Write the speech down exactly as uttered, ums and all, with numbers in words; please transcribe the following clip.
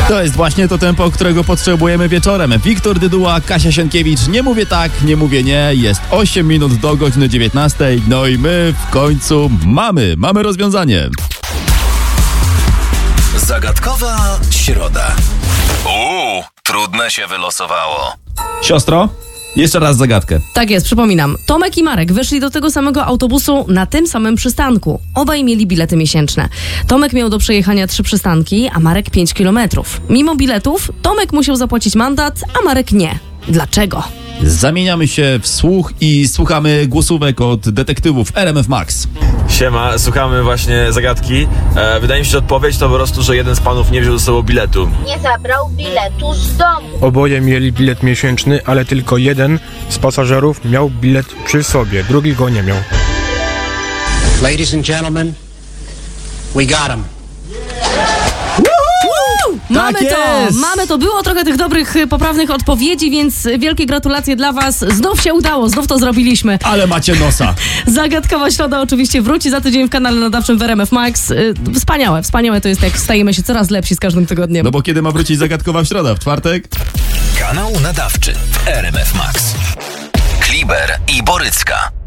To jest właśnie to tempo, którego potrzebujemy wieczorem. Wiktor Dyduła, Kasia Sienkiewicz. Nie mówię tak, nie mówię nie. Jest osiem minut do godziny dziewiętnastej. No i my w końcu mamy, mamy rozwiązanie. Zagadkowa środa. Uuu, trudne się wylosowało. Siostro, jeszcze raz zagadkę. Tak jest, przypominam. Tomek i Marek wyszli do tego samego autobusu na tym samym przystanku. Obaj mieli bilety miesięczne. Tomek miał do przejechania trzy przystanki, a Marek pięć kilometrów. Mimo biletów, Tomek musiał zapłacić mandat, a Marek nie. Dlaczego? Zamieniamy się w słuch i słuchamy głosówek od detektywów R M F Max. Siema, słuchamy właśnie zagadki. E, wydaje mi się, że odpowiedź to po prostu, że jeden z panów nie wziął ze sobą biletu. Nie zabrał biletu z domu. Oboje mieli bilet miesięczny, ale tylko jeden z pasażerów miał bilet przy sobie, drugi go nie miał. Ladies and gentlemen, we got him. Mamy Tak to! jest! Mamy to! Było trochę tych dobrych, poprawnych odpowiedzi, więc wielkie gratulacje dla was. Znów się udało, znów to zrobiliśmy. Ale macie nosa. Zagadkowa środa oczywiście wróci za tydzień w kanale nadawczym w R M F Max. Y, Wspaniałe, wspaniałe to jest, jak stajemy się coraz lepsi z każdym tygodniem. No bo kiedy ma wrócić zagadkowa środa? W czwartek? Kanał nadawczy w R M F Max. Kliber i Borycka.